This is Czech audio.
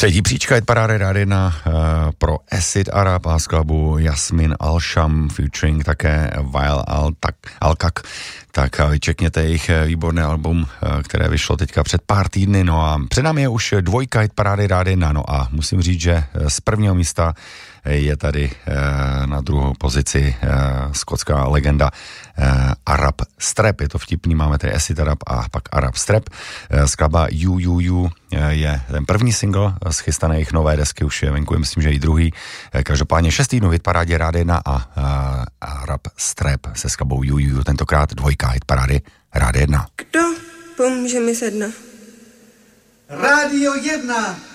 Třetí příčka je parády Rádia 1 pro Acid Arab a skladbu Jasmin Al-Sham featuring také Wael Al-Kak. Tak vyčekněte jejich výborné album, které vyšlo teďka před pár týdny. No a před námi je už dvojka hit parády Rádia 1. No a musím říct, že z prvního místa je tady na druhou pozici skotská legenda Arab Strap. Je to vtipný, máme tady Acid Arab a pak Arab Strap. Skladba You je ten první single z chystané jejich nové desky, už je venku, myslím, že i druhý. Každopádně 6 týdnů hit parádě Rádia 1 a Arab Strap se skladbou You, tentokrát dvojka hit parády Rádia 1. Kdo pomůže mi sedna? Rádio 1.